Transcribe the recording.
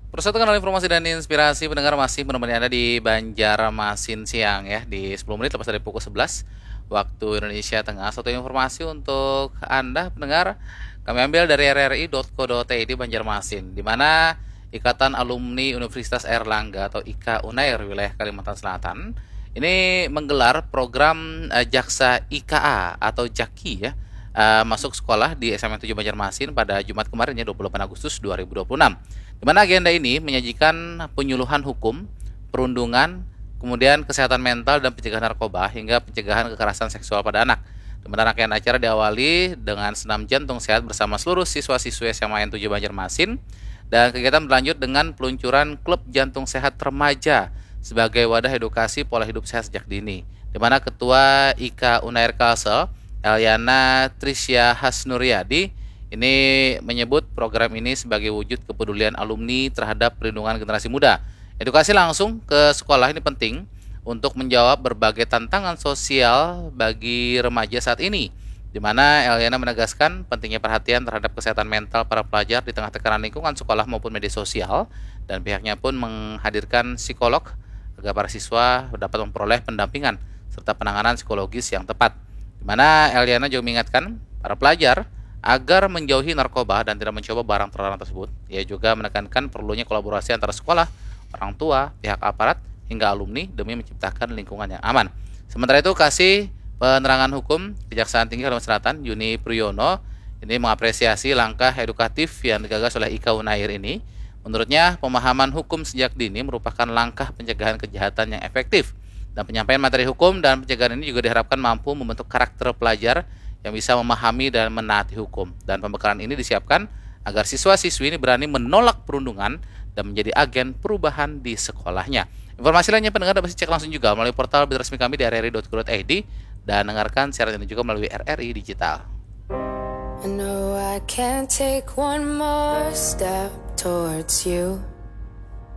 Persatu kanal informasi dan inspirasi pendengar masih menemani Anda di Banjarmasin siang ya, di 10 menit lepas dari pukul 11 waktu Indonesia Tengah. Satu informasi untuk Anda pendengar kami ambil dari rri.co.id Banjarmasin, di mana Ikatan Alumni Universitas Airlangga atau IKA Unair wilayah Kalimantan Selatan ini menggelar program Jaksa IKA atau JAKI ya, masuk sekolah di SMA 7 Banjarmasin pada Jumat kemarin ya, 28 Agustus 2026. Di mana agenda ini menyajikan penyuluhan hukum, perundungan, kemudian kesehatan mental dan pencegahan narkoba hingga pencegahan kekerasan seksual pada anak. Di mana rangkaian acara diawali dengan senam jantung sehat bersama seluruh siswa-siswi SMA N7 Banjarmasin, dan kegiatan berlanjut dengan peluncuran klub jantung sehat remaja sebagai wadah edukasi pola hidup sehat sejak dini. Di mana Ketua IKA Unair Kalsel, Eliana Trisya Hasnuryadi, ini menyebut program ini sebagai wujud kepedulian alumni terhadap perlindungan generasi muda. Edukasi langsung ke sekolah ini penting untuk menjawab berbagai tantangan sosial bagi remaja saat ini, di mana Eliana menegaskan pentingnya perhatian terhadap kesehatan mental para pelajar di tengah tekanan lingkungan sekolah maupun media sosial, dan pihaknya pun menghadirkan psikolog agar para siswa dapat memperoleh pendampingan serta penanganan psikologis yang tepat. Di mana Eliana juga mengingatkan para pelajar agar menjauhi narkoba dan tidak mencoba barang terlarang tersebut. Ia juga menekankan perlunya kolaborasi antara sekolah, orang tua, pihak aparat, hingga alumni demi menciptakan lingkungan yang aman. Sementara itu, Kasih Penerangan Hukum Kejaksaan Tinggi Kalimantan Selatan, Yuni Priyono, ini mengapresiasi langkah edukatif yang digagas oleh IKA Unair ini. Menurutnya, pemahaman hukum sejak dini merupakan langkah pencegahan kejahatan yang efektif. Dan penyampaian materi hukum dan pencegahan ini juga diharapkan mampu membentuk karakter pelajar yang bisa memahami dan menaati hukum. Dan pembekalan ini disiapkan agar siswa-siswi ini berani menolak perundungan dan menjadi agen perubahan di sekolahnya. Informasi lainnya pendengar dapat cek langsung juga melalui portal berita resmi kami di rri.co.id dan dengarkan siaran ini juga melalui RRI Digital. I know I can't take one more step towards you.